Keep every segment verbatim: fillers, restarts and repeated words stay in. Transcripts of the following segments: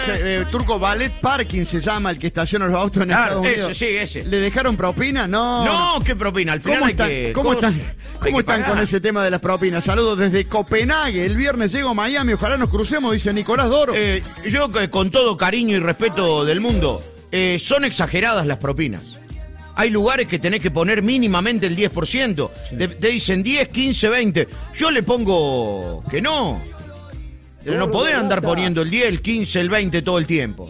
Eh, Turco, Ballet Parking se llama el que estaciona los autos en Claro, Estados Unidos. ese, sí, ese. ¿Le dejaron propina? No. No, ¿qué propina? Al final ¿Cómo hay están, que... ¿cómo cosas- están, hay cómo que están pagar. con ese tema de las propinas? Saludos desde Copenhague. El viernes llego a Miami. Ojalá nos crucemos, dice Nicolás Doro. Eh, yo, eh, con todo cariño y respeto del mundo, eh, son exageradas las propinas. Hay lugares que tenés que poner mínimamente el diez por ciento. Te, te dicen diez, quince, veinte. Yo le pongo que no. No podés andar poniendo el diez, el quince, el veinte todo el tiempo.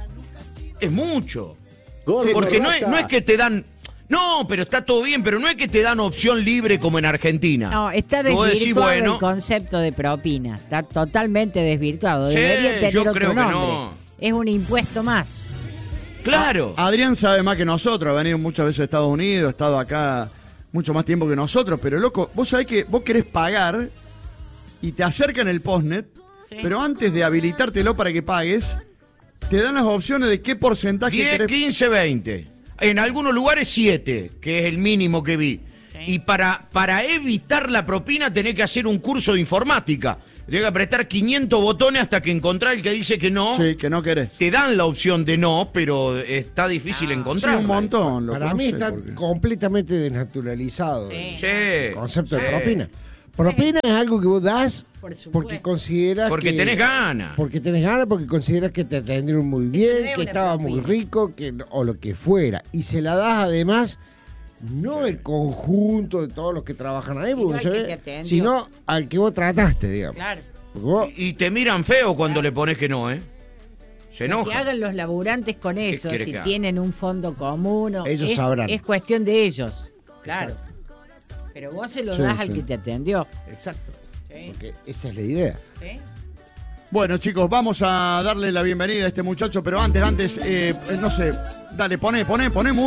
Es mucho. Gordo, Porque no es, rata. no es que te dan... No, pero está todo bien, pero no es que te dan opción libre como en Argentina. No, está Vos decís, desvirtuado bueno, el concepto de propina. Está totalmente desvirtuado. Sí, Debería tener yo otro creo que nombre. no. Es un impuesto más. claro. Adrián sabe más que nosotros. Ha venido muchas veces a Estados Unidos. Ha estado acá mucho más tiempo que nosotros. Pero, loco, vos sabés que vos querés pagar y te acercan el postnet. Pero antes de habilitártelo para que pagues, te dan las opciones de qué porcentaje diez, querés. quince, veinte. En algunos lugares siete, que es el mínimo que vi. Y para, para evitar la propina tenés que hacer un curso de informática. Tenés que apretar quinientos botones hasta que encontrás el que dice que no. Sí, que no querés. Te dan la opción de no, pero está difícil Sí, encontrar. un montón. Loco, Para no mí sé está por qué. completamente desnaturalizado el Sí. concepto sí. de propina. Propina es algo que vos das Por supuesto. porque consideras Porque que... tenés ganas. Porque tenés ganas, porque consideras que te atendieron muy bien, es que una estaba propina. muy rico, que o lo que fuera. Y se la das además, no el conjunto de todos los que trabajan ahí, Sino porque al se que ve, te atendió. sino al que vos trataste, digamos. Claro. Porque vos- Y te miran feo cuando le pones que no, ¿eh? Se Que enoja. hagan los laburantes con eso, quiere si que haga? tienen un fondo común. o- Ellos es, sabrán. Es cuestión de ellos. Claro. Pero vos se lo Sí, das sí. al que te atendió. Exacto. Sí. Porque esa es la idea. ¿Sí? Bueno, chicos, vamos a darle la bienvenida a este muchacho, pero antes, antes, eh, no sé, dale, poné, poné, poné música.